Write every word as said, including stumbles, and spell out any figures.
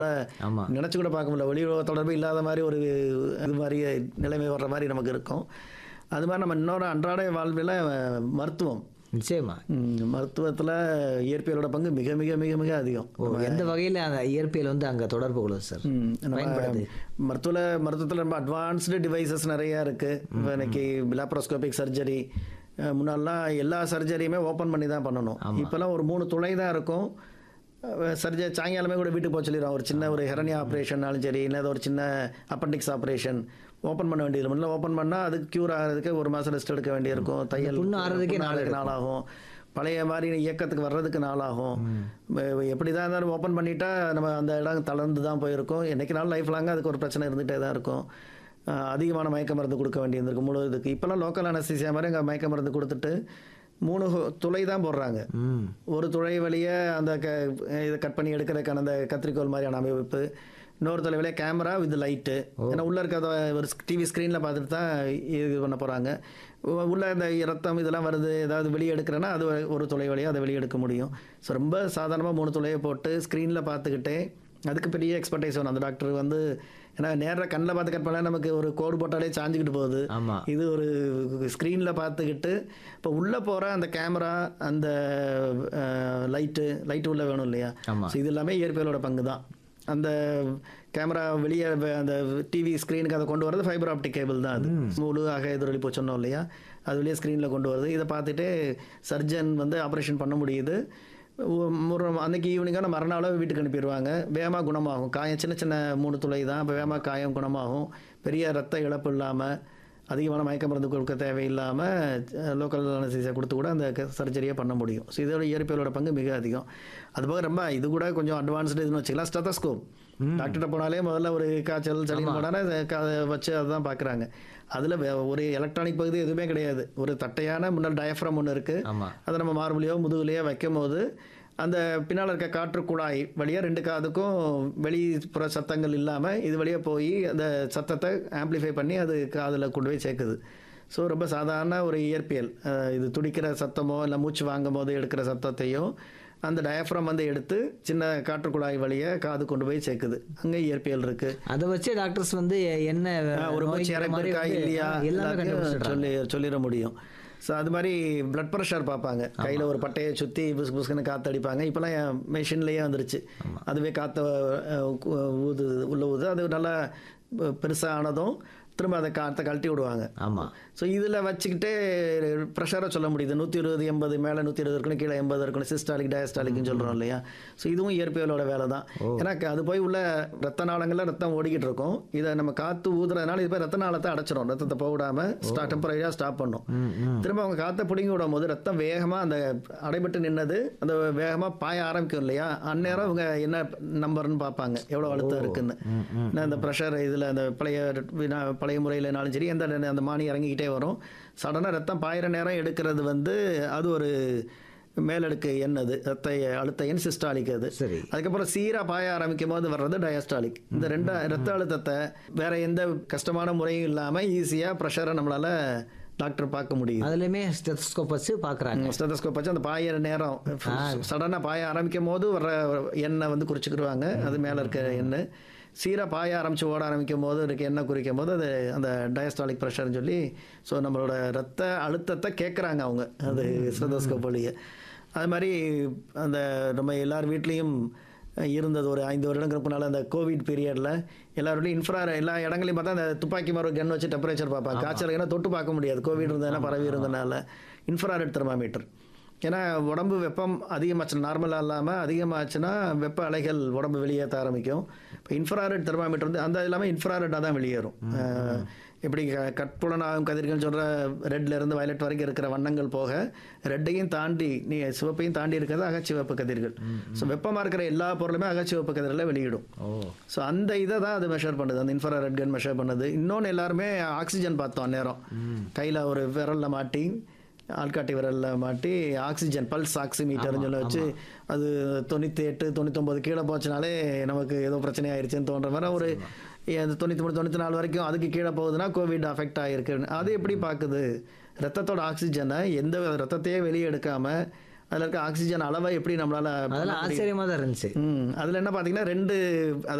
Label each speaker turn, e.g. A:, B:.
A: ஆமா.
B: நினச்சு கூட பார்க்க முடியல. ஒளி உலக தொடர்பு இல்லாத மாதிரி ஒரு இது மாதிரி நிலைமை வர்ற மாதிரி நமக்கு இருக்கும். அது மாதிரி நம்ம இன்னொரு அன்றாட வாழ்வில் மருத்துவம்
A: நிச்சயமா.
B: மருத்துவத்தில் இயற்பியலோட பங்கு மிக மிக மிக மிக அதிகம்.
A: ஓ, எந்த வகையில் அந்த இயற்பியல் வந்து அங்கே தொடர்பு கொள்ளுது சார்? பயன்படுது.
B: மருத்துவ மருத்துவத்தில் ரொம்ப அட்வான்ஸ்டு டிவைசஸ் நிறையா இருக்குது. இப்போ இன்னைக்கு லாப்ரோஸ்கோபிக் சர்ஜரி, முன்னாடிலாம் எல்லா சர்ஜரியுமே ஓப்பன் பண்ணி தான் பண்ணணும். இப்போல்லாம் ஒரு மூணு துளை தான் இருக்கும். சர்ஜரி சாயங்காலமே கூட வீட்டுக்கு போக சொல்லிடுவோம். ஒரு சின்ன ஒரு ஹெரனியா ஆப்ரேஷன்னாலும் சரி, இல்லை ஒரு சின்ன அப்பண்டிக்ஸ் ஆப்ரேஷன் ஓப்பன் பண்ண வேண்டியது இல்லை. ஓப்பன் பண்ணால் அதுக்கு க்யூர் ஆகிறதுக்கு ஒரு மாதம் ரெஸ்ட் எடுக்க வேண்டியிருக்கும். தையல்
A: புண்ணு ஆகிறதுக்கே
B: நாளுக்கு நாளாகும். பழைய மாதிரி இயக்கத்துக்கு வர்றதுக்கு நாளாகும். எப்படி தான் இருந்தாலும் ஓப்பன் பண்ணிட்டா நம்ம அந்த இடம் தளர்ந்து தான் போயிருக்கும். என்றைக்கு நாள் லைஃப் லாங்காக அதுக்கு ஒரு பிரச்சனை இருந்துகிட்டே தான் இருக்கும். அதிகமான மயக்க மருந்து கொடுக்க வேண்டியிருந்திருக்கு முழு இதுக்கு. இப்போல்லாம் லோக்கல் அனஸ்தீசியா மாதிரி அங்கே மயக்க மருந்து கொடுத்துட்டு மூணு துளை தான் போடுறாங்க. ஒரு துளை வழியே அந்த க இதை கட் பண்ணி எடுக்கிறதுக்கான அந்த கத்திரிக்கோள் மாதிரியான அமைப்பு, இன்னொரு துளை வழியாக கேமரா வித் லைட்டு. ஏன்னா உள்ளே இருக்கிறத ஒரு டிவி ஸ்க்ரீனில் பார்த்துட்டு தான் இது பண்ண போகிறாங்க. உள்ளே இந்த ரத்தம் இதெல்லாம் வருது, ஏதாவது வெளியே எடுக்கிறேன்னா அது ஒரு துளை வழியாக அதை வெளியே எடுக்க முடியும். ஸோ ரொம்ப சாதாரணமாக மூணு துளையை போட்டு ஸ்க்ரீனில் பார்த்துக்கிட்டே அதுக்கு பெரிய எக்ஸ்பர்டைஸ் வேணும் அந்த டாக்டர் வந்து. ஏன்னா நேராக கண்ணில் பார்த்து கட் பண்ணால் நமக்கு ஒரு கோடு போட்டாலே சாஞ்சிக்கிட்டு போகுது. இது ஒரு ஸ்க்ரீனில் பார்த்துக்கிட்டு இப்போ உள்ளே போகிற அந்த கேமரா, அந்த லைட்டு லைட்டு உள்ளே வேணும் இல்லையா? ஸோ இது எல்லாமே இயற்பியலோட பங்கு தான். அந்த கேமரா வெளியே அந்த டிவி ஸ்க்ரீனுக்கு அதை கொண்டு வரது ஃபைபர் ஆப்டிக் கேபிள் தான். அது முழு அக எதிரொலி இப்போ சொன்னோம் இல்லையா, அது வெளியே ஸ்க்ரீனில் கொண்டு வருது. இதை பார்த்துட்டு சர்ஜன் வந்து ஆப்ரேஷன் பண்ண முடியுது. ஒரு அன்றைக்கி ஈவினிங்கான மறுநாள் வீட்டுக்கு அனுப்பிடுவாங்க. வேகமாக குணமாகும். காயம் சின்ன சின்ன மூணு துளை தான். இப்போ வேகமாக காயம் குணமாகும். பெரிய ரத்த இழப்பு இல்லாமல், அதிகமான மயக்க மருந்து கொடுக்க தேவையில்லாமல் லோக்கல் அனஸ்தீசியா கொடுத்து கூட அந்த சர்ஜரியை பண்ண முடியும். ஸோ இதோட இயற்பியலோட பங்கு மிக அதிகம். அதுபோக ரொம்ப இது கூட கொஞ்சம் அட்வான்ஸ்டு இதுன்னு வச்சுக்கலாம். ஸ்டெத்தஸ்கோப் டாக்டர்கிட்ட போனாலே முதல்ல ஒரு காய்ச்சல் சளின்னு போனாலே வச்சு அதுதான் பார்க்குறாங்க. அதில் ஒரு எலக்ட்ரானிக் பகுதி எதுவுமே கிடையாது. ஒரு தட்டையான முன்னாள் டயஃப்ரம் ஒன்று இருக்குது. அதை நம்ம மார்புலையோ முதுகுலையோ வைக்கும் போது அந்த பின்னால் இருக்க காற்று குழாய் வழியாக ரெண்டு காதுக்கும் வெளிப்புற சத்தங்கள் இல்லாமல் இது வழியாக போய் அந்த சத்தத்தை ஆம்ப்ளிஃபை பண்ணி அது காதில் கொண்டு போய் சேர்க்குது. ஸோ ரொம்ப சாதாரண ஒரு இயற்பியல். இது துடிக்கிற சத்தமோ இல்லை மூச்சு வாங்கும் போது எடுக்கிற சத்தத்தையோ அந்த டயஃப்ரம் வந்து எடுத்து சின்ன காற்று குழாய் வழியாக காது கொண்டு போய் சேர்க்குது. அங்கே இயற்பியல் இருக்குது.
A: அதை வச்சு டாக்டர்ஸ் வந்து என்ன
B: ஒரு மூச்சு இறப்பு இருக்கா இல்லையா சொல்லி சொல்லிட முடியும். ஸோ அது மாதிரி பிளட் ப்ரெஷர் பார்ப்பாங்க. கையில் ஒரு பட்டையை சுற்றி புஸ் புஸ்க்குன்னு காற்று அடிப்பாங்க. இப்போலாம் மெஷின்லேயே வந்துருச்சு. அதுவே காற்றை ஊது உள்ள ஊது அது நல்லா பெருசாக ஆனதும் திரும்ப அதை காற்றை கழட்டி விடுவாங்க.
A: ஆமாம்.
B: ஸோ இதில் வச்சுக்கிட்டே ப்ரெஷரை சொல்ல முடியுது. நூற்றி இருபது எண்பது மேலே நூற்றி இருபது இருக்கணும், கீழே எண்பது இருக்கணும். சிஸ்டாலிக் டயஸ்டாலிக்னு சொல்கிறோம் இல்லையா? ஸோ இதுவும் இயற்பியலோட வேலை தான். ஏன்னா அது போய் உள்ள ரத்த நாளங்களில் ரத்தம் ஓடிக்கிட்டு இருக்கும். இதை நம்ம காற்று ஊதுறதுனால இது போய் ரத்த நாளத்தை அடைச்சிடும். ரத்தத்தை போடாமல் ஸ்டா டெம்பரரியாக ஸ்டாப் பண்ணும். திரும்ப அவங்க காற்றை பிடிங்கி விடும் போது ரத்தம் வேகமாக அந்த அடைபட்டு நின்னது அந்த வேகமாக பாய ஆரம்பிக்கும் இல்லையா? அந்நேரம் அவங்க என்ன நம்பர்னு பார்ப்பாங்க, எவ்வளோ அழுத்தம் இருக்குன்னு. அந்த ப்ரெஷர் இதில் அந்த பழைய பழைய முறையிலனாலும் சரி எந்த அந்த மானி இறங்கிக்கிட்டே வரும். சடனாக ரத்தம் பாயிர நேரம் எடுக்கிறது வந்து அது ஒரு மேலடுக்கு எண். அது ரத்த அழுத்த எண் சிஸ்டாலிக். அது
A: சரி.
B: அதுக்கப்புறம் சீராக பாய ஆரம்பிக்கும் போது வர்றது டயஸ்டாலிக். இந்த ரெண்டு ரத்த அழுத்தத்தை வேற எந்த கஷ்டமான முறையும் இல்லாமல் ஈஸியாக ப்ரெஷரை நம்மளால டாக்டர் பார்க்க முடியும்.
A: அதுலேயுமே ஸ்டெத்தஸ்கோப் வச்சு பார்க்குறாங்க.
B: ஸ்டெத்தஸ்கோப் வச்சு அந்த பாயிற நேரம் சடனாக பாய ஆரம்பிக்கும் போது வர்ற எண்ணெய் வந்து குறிச்சிக்கிடுவாங்க. அது மேலே இருக்க எண்ணெய் சீராக பாய ஆரம்பித்து ஓட ஆரம்பிக்கும் போது இருக்க எண்ணெய் குறிக்கும் போது அது அந்த டயஸ்டாலிக் ப்ரெஷர்னு சொல்லி ஸோ நம்மளோட ரத்த அழுத்தத்தை கேட்குறாங்க அவங்க அது ஸ்டெத்தஸ்கோப் வழியே. அது மாதிரி அந்த நம்ம எல்லார் வீட்லேயும் இருந்தது ஒரு ஐந்து வருடங்களுக்கு முன்னால் அந்த கோவிட் பீரியடில் எல்லாரோடையும் இன்ஃப்ரா எல்லா இடங்களையும் பார்த்தா அந்த துப்பாக்கி மாதிரி கன் வச்சு டெம்பரேச்சர் பார்ப்பாங்க. காய்ச்சல் ஏன்னா தொட்டு பார்க்க முடியாது, கோவிட் இருந்ததுன்னா பரவி இருந்ததுனால இன்ஃப்ராரெட் தெர்மாமீட்டர். ஏன்னா உடம்பு வெப்பம் அதிகமாச்சு நார்மலாக இல்லாமல் அதிகமாச்சுன்னா வெப்ப அலைகள் உடம்பு வெளியேற்ற ஆரம்பிக்கும். இப்போ இன்ஃப்ராரெட் தெர்மாமீட்டர் வந்து அந்த இல்லாமல் இன்ஃப்ராரெட்டாக தான் வெளியேறும். எப்படி கட்புலனாகும் கதிர்கள் சொல்கிற ரெட்லேருந்து வயலட் வரைக்கும் இருக்கிற வண்ணங்கள் போக ரெட்டையும் தாண்டி நீ சிவப்பையும் தாண்டி இருக்கிறது அகச்சிவப்பு கதிர்கள். ஸோ வெப்பமாக இருக்கிற எல்லா பொருளுமே அகச்சிவப்பு கதிரில் வெளியிடும். ஸோ அந்த இதை தான் அது மெஷர் பண்ணுது, அந்த இன்ஃப்ராரெட் கன் மெஷர் பண்ணுது. இன்னொன்று எல்லாருமே ஆக்சிஜன் பார்த்தோம் நேரம் கையில் ஒரு விரலில் மாட்டி ஆள்காட்டி விரலில் மாட்டி ஆக்சிஜன் பல்ஸ் ஆக்சிமீட்டர்னு சொல்லி வச்சு அது தொண்ணூற்றி எட்டு தொண்ணூத்தொம்பது கீழே போச்சுனாலே நமக்கு ஏதோ பிரச்சனை ஆயிடுச்சுன்னு தோன்ற மாதிரி ஒரு தொண்ணூற்றி மூணு தொண்ணூற்றி நாலு வரைக்கும் அதுக்கு கீழே போகுதுன்னா கோவிட் அஃபெக்ட் ஆகிருக்கு. அது எப்படி பார்க்குது? ரத்தத்தோட ஆக்சிஜனை எந்த ரத்தத்தையே வெளியே எடுக்காமல் அதில் இருக்க ஆக்சிஜன் அளவை எப்படி நம்மளால்
A: அதெல்லாம் ஆச்சரியமாக தான் இருந்துச்சு.
B: ம் அதில் என்ன பார்த்தீங்கன்னா ரெண்டு